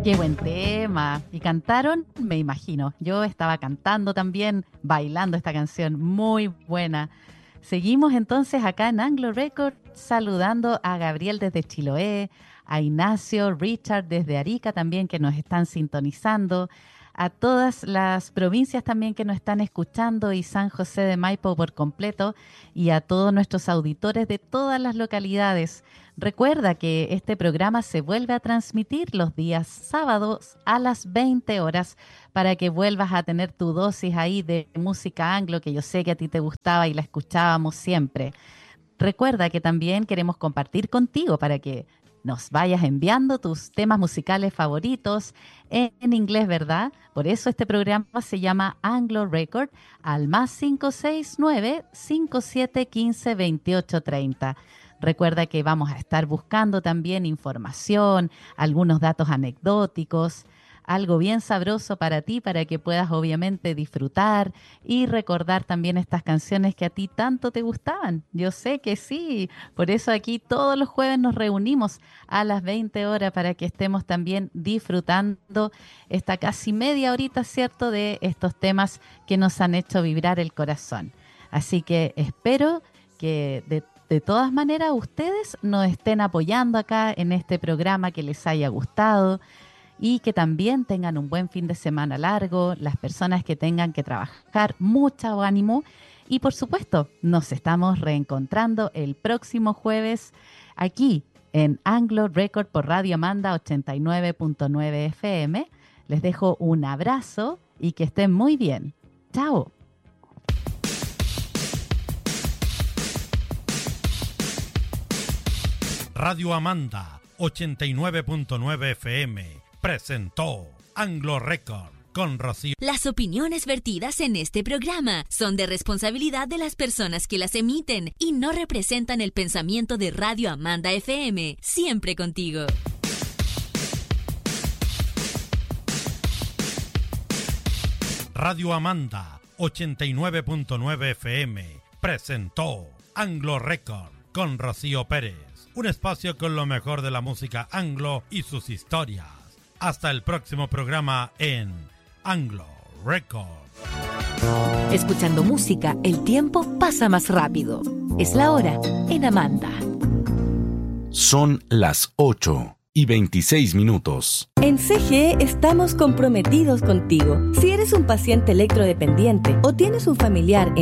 Qué buen tema. ¿Y cantaron? Me imagino. Yo estaba cantando también, bailando esta canción. Muy buena. Seguimos entonces acá en Anglo Record saludando a Gabriel desde Chiloé, a Ignacio, Richard desde Arica también que nos están sintonizando, a todas las provincias también que nos están escuchando y San José de Maipo por completo y a todos nuestros auditores de todas las localidades. Recuerda que este programa se vuelve a transmitir los días sábados a las 20 horas para que vuelvas a tener tu dosis ahí de música anglo que yo sé que a ti te gustaba y la escuchábamos siempre. Recuerda que también queremos compartir contigo para que nos vayas enviando tus temas musicales favoritos en inglés, ¿verdad? Por eso este programa se llama Anglo Record al +569 5715 2830. Recuerda que vamos a estar buscando también información, algunos datos anecdóticos, algo bien sabroso para ti, para que puedas obviamente disfrutar y recordar también estas canciones que a ti tanto te gustaban. Yo sé que sí, por eso aquí todos los jueves nos reunimos a las 20 horas para que estemos también disfrutando esta casi media horita, ¿cierto?, de estos temas que nos han hecho vibrar el corazón. Así que espero que de todas maneras ustedes nos estén apoyando acá en este programa, que les haya gustado y que también tengan un buen fin de semana largo, las personas que tengan que trabajar, mucho ánimo y por supuesto nos estamos reencontrando el próximo jueves aquí en Anglo Record por Radio Amanda 89.9 FM. Les dejo un abrazo y que estén muy bien. ¡Chao! Radio Amanda 89.9 FM presentó Anglo Record con Rocío. Las opiniones vertidas en este programa son de responsabilidad de las personas que las emiten y no representan el pensamiento de Radio Amanda FM, siempre contigo. Radio Amanda 89.9 FM presentó Anglo Record con Rocío Pérez. Un espacio con lo mejor de la música anglo y sus historias. Hasta el próximo programa en Anglo Record. Escuchando música, el tiempo pasa más rápido. Es la hora en Amanda. Son las 8:26. En CGE estamos comprometidos contigo. Si eres un paciente electrodependiente o tienes un familiar